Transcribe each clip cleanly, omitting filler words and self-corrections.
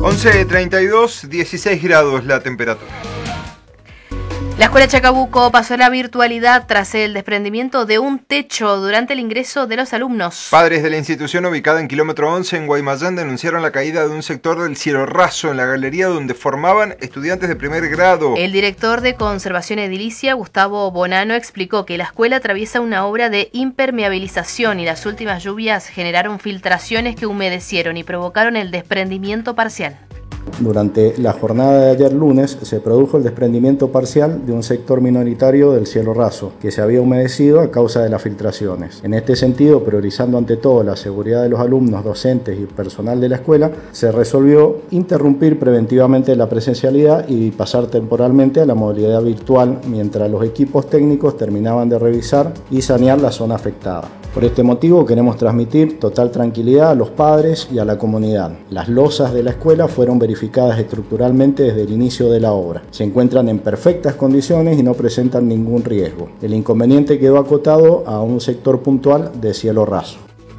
11:32, 16 grados la temperatura. La Escuela Chacabuco pasó a la virtualidad tras el desprendimiento de un techo durante el ingreso de los alumnos. Padres de la institución ubicada en kilómetro 11 en Guaymallén denunciaron la caída de un sector del cielo raso en la galería donde formaban estudiantes de primer grado. El director de Conservación Edilicia, Gustavo Bonano, explicó que la escuela atraviesa una obra de impermeabilización y las últimas lluvias generaron filtraciones que humedecieron y provocaron el desprendimiento parcial. Durante la jornada de ayer lunes se produjo el desprendimiento parcial de un sector minoritario del cielo raso que se había humedecido a causa de las filtraciones. En este sentido, priorizando ante todo la seguridad de los alumnos, docentes y personal de la escuela, se resolvió interrumpir preventivamente la presencialidad y pasar temporalmente a la modalidad virtual mientras los equipos técnicos terminaban de revisar y sanear la zona afectada. Por este motivo queremos transmitir total tranquilidad a los padres y a la comunidad. Las losas de la escuela fueron verificadas estructuralmente desde el inicio de la obra. Se encuentran en perfectas condiciones y no presentan ningún riesgo. El inconveniente quedó acotado a un sector puntual de cielo raso.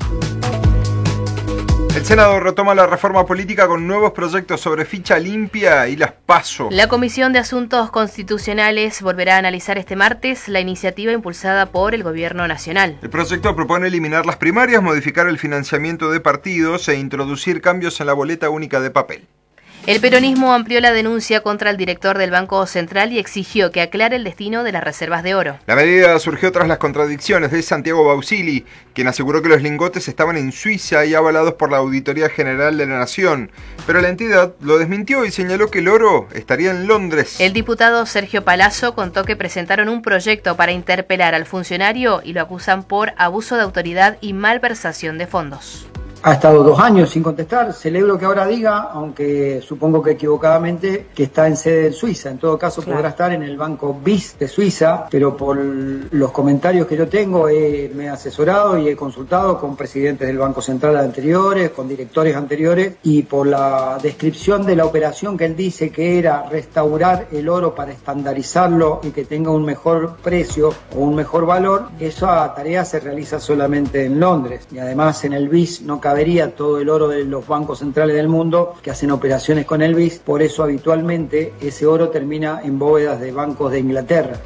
El Senado retoma la reforma política con nuevos proyectos sobre ficha limpia y las PASO. La Comisión de Asuntos Constitucionales volverá a analizar este martes la iniciativa impulsada por el Gobierno Nacional. El proyecto propone eliminar las primarias, modificar el financiamiento de partidos e introducir cambios en la boleta única de papel. El peronismo amplió la denuncia contra el director del Banco Central y exigió que aclare el destino de las reservas de oro. La medida surgió tras las contradicciones de Santiago Bausili, quien aseguró que los lingotes estaban en Suiza y avalados por la Auditoría General de la Nación, pero la entidad lo desmintió y señaló que el oro estaría en Londres. El diputado Sergio Palazzo contó que presentaron un proyecto para interpelar al funcionario y lo acusan por abuso de autoridad y malversación de fondos. Ha estado 2 años sin contestar. Celebro que ahora diga, aunque supongo que equivocadamente, que está en sede en Suiza. En todo caso, podrá estar en el banco BIS de Suiza, pero por los comentarios que yo tengo, me he asesorado y he consultado con presidentes del Banco Central anteriores, con directores anteriores, y por la descripción de la operación que él dice que era restaurar el oro para estandarizarlo y que tenga un mejor precio o un mejor valor, esa tarea se realiza solamente en Londres. Y además en el BIS no cabería todo el oro de los bancos centrales del mundo que hacen operaciones con el BIS, por eso habitualmente ese oro termina en bóvedas de bancos de Inglaterra.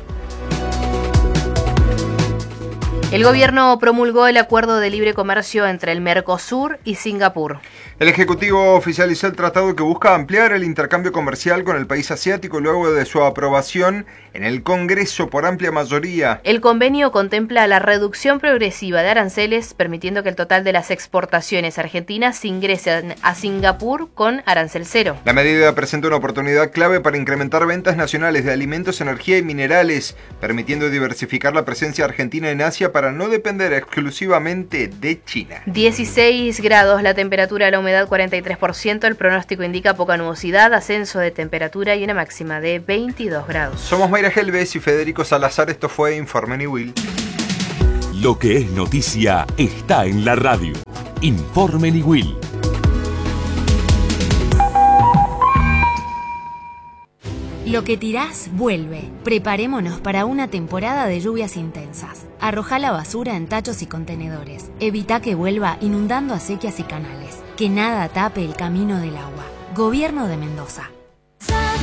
El gobierno promulgó el acuerdo de libre comercio entre el Mercosur y Singapur. El Ejecutivo oficializó el tratado que busca ampliar el intercambio comercial con el país asiático luego de su aprobación en el Congreso por amplia mayoría. El convenio contempla la reducción progresiva de aranceles, permitiendo que el total de las exportaciones argentinas ingresen a Singapur con arancel cero. La medida presenta una oportunidad clave para incrementar ventas nacionales de alimentos, energía y minerales, permitiendo diversificar la presencia argentina en Asia para no depender exclusivamente de China. 16 grados la temperatura, la humedad 43%, el pronóstico indica poca nubosidad, ascenso de temperatura y una máxima de 22 grados. Somos Mayra Helves y Federico Salazar, esto fue Informe Niwil. Lo que es noticia está en la radio. Informe Niwil. Lo que tirás vuelve. Preparémonos para una temporada de lluvias intensas. Arrojá la basura en tachos y contenedores. Evita que vuelva inundando acequias y canales. Que nada tape el camino del agua. Gobierno de Mendoza.